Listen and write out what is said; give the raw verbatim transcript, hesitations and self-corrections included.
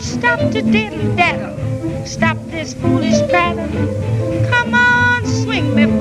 Stop to diddle daddle. Stop this foolish prattle. Come on, swing me,